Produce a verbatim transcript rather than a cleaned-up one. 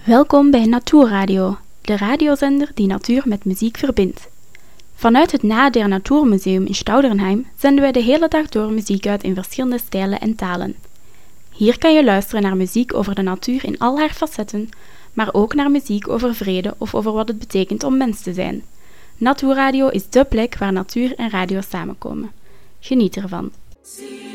Welkom bij Natuurradio, de radiozender die natuur met muziek verbindt. Vanuit het Na der Natuurmuseum in Stauderenheim zenden wij de hele dag door muziek uit in verschillende stijlen en talen. Hier kan je luisteren naar muziek over de natuur in al haar facetten, maar ook naar muziek over vrede of over wat het betekent om mens te zijn. Natuurradio is dé plek waar natuur en radio samenkomen. Geniet ervan.